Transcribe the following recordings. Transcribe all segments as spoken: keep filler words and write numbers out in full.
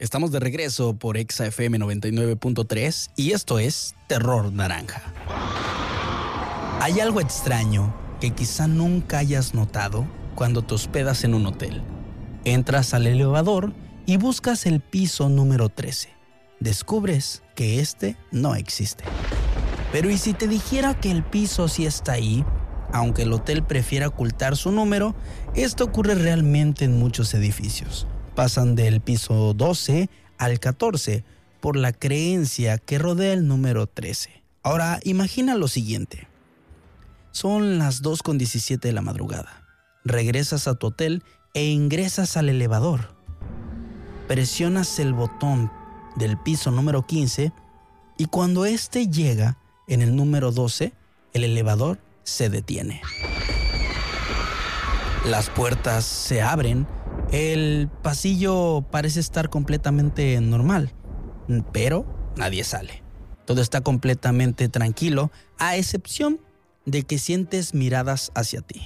Estamos de regreso por Exa F M noventa y nueve punto tres y esto es Terror Naranja. Hay algo extraño que quizá nunca hayas notado cuando te hospedas en un hotel. Entras al elevador y buscas el piso número trece. Descubres que este no existe. Pero ¿y si te dijera que el piso sí está ahí? Aunque el hotel prefiera ocultar su número, esto ocurre realmente en muchos edificios. Pasan del piso doce al catorce por la creencia que rodea el número trece. Ahora, imagina lo siguiente. Son las dos con diecisiete de la madrugada. Regresas a tu hotel e ingresas al elevador. Presionas el botón del piso número quince y cuando este llega en el número doce, el elevador se detiene. Las puertas se abren. El pasillo parece estar completamente normal, pero nadie sale. Todo está completamente tranquilo, a excepción de que sientes miradas hacia ti.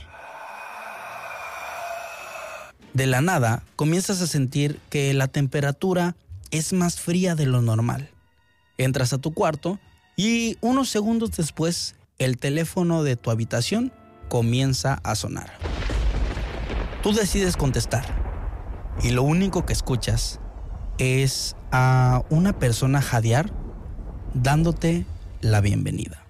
De la nada, comienzas a sentir que la temperatura es más fría de lo normal. Entras a tu cuarto y unos segundos después, el teléfono de tu habitación comienza a sonar. Tú decides contestar. Y lo único que escuchas es a una persona jadear dándote la bienvenida.